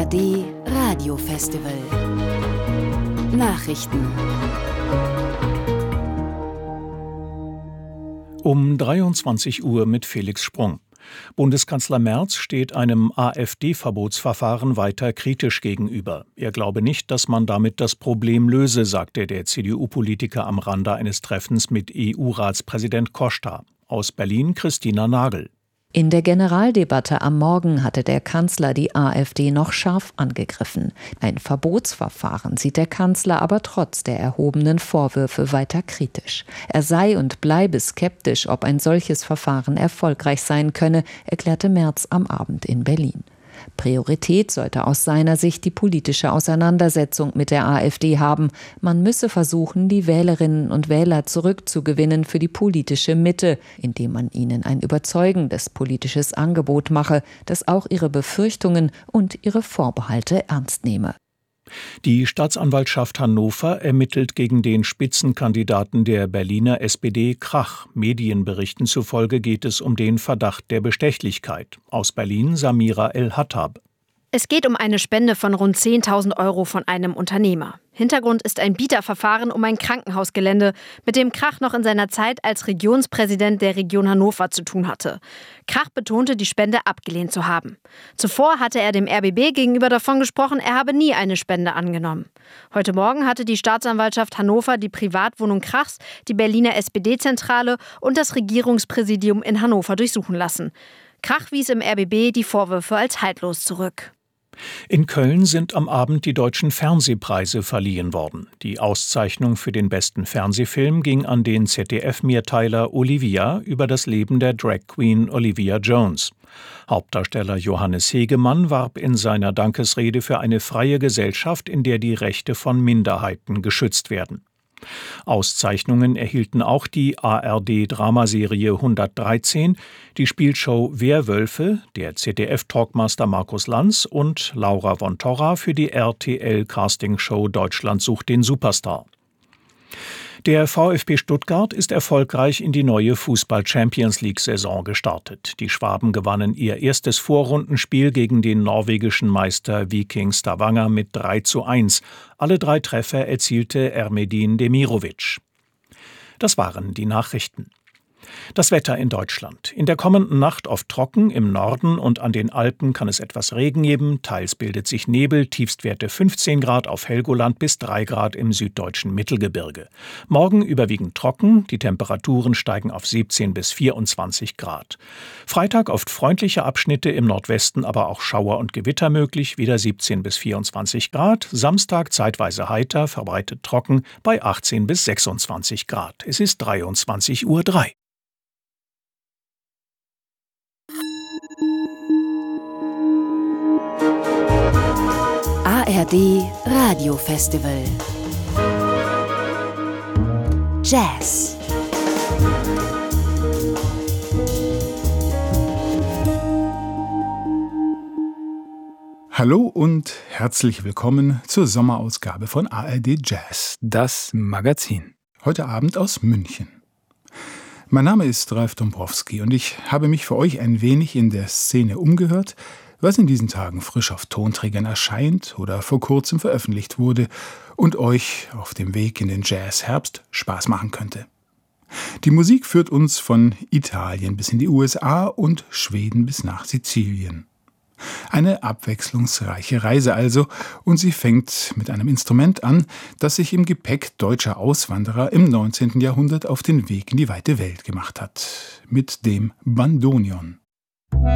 ARD Radiofestival. Nachrichten. Um 23 Uhr mit Felix Sprung. Bundeskanzler Merz steht einem AfD-Verbotsverfahren weiter kritisch gegenüber. Er glaube nicht, dass man damit das Problem löse, sagte der CDU-Politiker am Rande eines Treffens mit EU-Ratspräsident Costa. Aus Berlin Christina Nagel. In der Generaldebatte am Morgen hatte der Kanzler die AfD noch scharf angegriffen. Ein Verbotsverfahren sieht der Kanzler aber trotz der erhobenen Vorwürfe weiter kritisch. Er sei und bleibe skeptisch, ob ein solches Verfahren erfolgreich sein könne, erklärte Merz am Abend in Berlin. Priorität sollte aus seiner Sicht die politische Auseinandersetzung mit der AfD haben. Man müsse versuchen, die Wählerinnen und Wähler zurückzugewinnen für die politische Mitte, indem man ihnen ein überzeugendes politisches Angebot mache, das auch ihre Befürchtungen und ihre Vorbehalte ernst nehme. Die Staatsanwaltschaft Hannover ermittelt gegen den Spitzenkandidaten der Berliner SPD Krach. Medienberichten zufolge geht es um den Verdacht der Bestechlichkeit. Aus Berlin Samira El-Hattab. Es geht um eine Spende von rund 10.000 € von einem Unternehmer. Hintergrund ist ein Bieterverfahren um ein Krankenhausgelände, mit dem Krach noch in seiner Zeit als Regionspräsident der Region Hannover zu tun hatte. Krach betonte, die Spende abgelehnt zu haben. Zuvor hatte er dem RBB gegenüber davon gesprochen, er habe nie eine Spende angenommen. Heute Morgen hatte die Staatsanwaltschaft Hannover die Privatwohnung Krachs, die Berliner SPD-Zentrale und das Regierungspräsidium in Hannover durchsuchen lassen. Krach wies im RBB die Vorwürfe als haltlos zurück. In Köln sind am Abend die deutschen Fernsehpreise verliehen worden. Die Auszeichnung für den besten Fernsehfilm ging an den ZDF-Mehrteiler Olivia über das Leben der Drag Queen Olivia Jones. Hauptdarsteller Johannes Hegemann warb in seiner Dankesrede für eine freie Gesellschaft, in der die Rechte von Minderheiten geschützt werden. Auszeichnungen erhielten auch die ARD-Dramaserie 113, die Spielshow Werwölfe, der ZDF-Talkmaster Markus Lanz und Laura von Torra für die RTL-Castingshow Deutschland sucht den Superstar. Der VfB Stuttgart ist erfolgreich in die neue Fußball-Champions-League-Saison gestartet. Die Schwaben gewannen ihr erstes Vorrundenspiel gegen den norwegischen Meister Viking Stavanger mit 3:1. Alle 3 Treffer erzielte Ermedin Demirovic. Das waren die Nachrichten. Das Wetter in Deutschland. In der kommenden Nacht oft trocken, im Norden und an den Alpen kann es etwas Regen geben, teils bildet sich Nebel, Tiefstwerte 15 Grad auf Helgoland bis 3 Grad im süddeutschen Mittelgebirge. Morgen überwiegend trocken, die Temperaturen steigen auf 17 bis 24 Grad. Freitag oft freundliche Abschnitte, im Nordwesten aber auch Schauer und Gewitter möglich, wieder 17 bis 24 Grad. Samstag zeitweise heiter, verbreitet trocken bei 18 bis 26 Grad. Es ist 23:03 Uhr. ARD Radiofestival. Jazz. Hallo und herzlich willkommen zur Sommerausgabe von ARD Jazz, das Magazin. Heute Abend aus München. Mein Name ist Ralf Dombrowski und ich habe mich für euch ein wenig in der Szene umgehört, was in diesen Tagen frisch auf Tonträgern erscheint oder vor kurzem veröffentlicht wurde und euch auf dem Weg in den Jazzherbst Spaß machen könnte. Die Musik führt uns von Italien bis in die USA und Schweden bis nach Sizilien. Eine abwechslungsreiche Reise also, und sie fängt mit einem Instrument an, das sich im Gepäck deutscher Auswanderer im 19. Jahrhundert auf den Weg in die weite Welt gemacht hat, mit dem Bandoneon.